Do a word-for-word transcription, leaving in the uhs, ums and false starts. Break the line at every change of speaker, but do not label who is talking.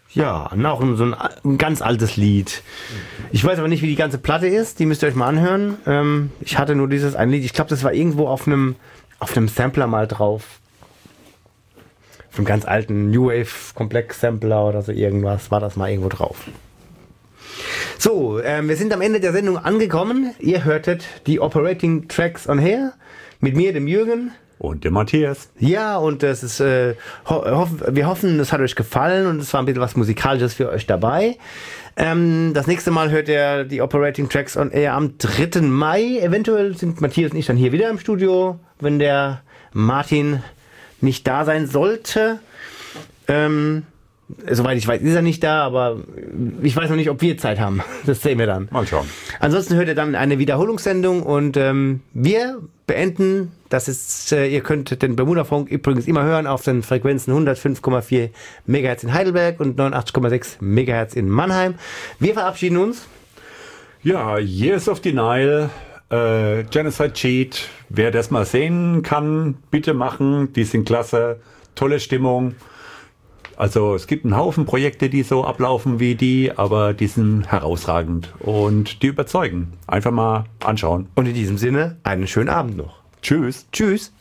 Ja, noch so ein, ein ganz altes Lied. Ich weiß aber nicht, wie die ganze Platte ist. Die müsst ihr euch mal anhören. Ähm, ich hatte nur dieses eine Lied. Ich glaube, das war irgendwo auf einem auf einem Sampler mal drauf. Auf einem ganz alten New Wave Komplex Sampler oder so irgendwas war das mal irgendwo drauf. So, ähm, wir sind am Ende der Sendung angekommen. Ihr hörtet die Operating Tracks on Air mit mir, dem Jürgen.
Und der Matthias.
Ja, und das ist, äh, ho hoff wir hoffen, es hat euch gefallen und es war ein bisschen was Musikalisches für euch dabei. Ähm, das nächste Mal hört ihr die Operating Tracks on Air am dritten Mai. Eventuell sind Matthias und ich dann hier wieder im Studio, wenn der Martin nicht da sein sollte. Ähm, soweit ich weiß, ist er nicht da, aber ich weiß noch nicht, ob wir Zeit haben. Das sehen wir dann.
Mal schauen.
Ansonsten hört ihr dann eine Wiederholungssendung und ähm, wir beenden. Das ist, äh, ihr könnt den Bermuda-Funk übrigens immer hören auf den Frequenzen hundertfünf Komma vier Megahertz in Heidelberg und neunundachtzig Komma sechs Megahertz in Mannheim. Wir verabschieden uns.
Ja, Years of Denial, äh, Genocide Cheat. Wer das mal sehen kann, bitte machen. Die sind klasse. Tolle Stimmung. Also es gibt einen Haufen Projekte, die so ablaufen wie die, aber die sind herausragend und die überzeugen. Einfach mal anschauen.
Und in diesem Sinne, einen schönen Abend noch.
Tschüss.
Tschüss.